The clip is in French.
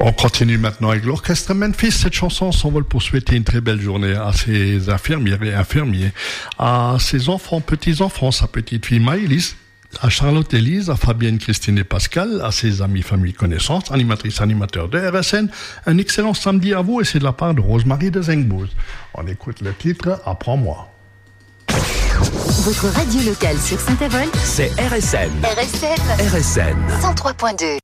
On continue maintenant avec l'orchestre Memphis. Cette chanson s'envole pour souhaiter une très belle journée à ses infirmières et infirmiers, à ses enfants, petits-enfants, sa petite fille Maëlys, à Charlotte Élise, à Fabienne, Christine et Pascal, à ses amis, familles, connaissances, animatrices, animateurs de RSN. Un excellent samedi à vous et c'est de la part de Rosemarie de Zengbouz. On écoute le titre « Apprends-moi ». Votre radio locale sur Saint-Avold, c'est RSN. RSN 103.2.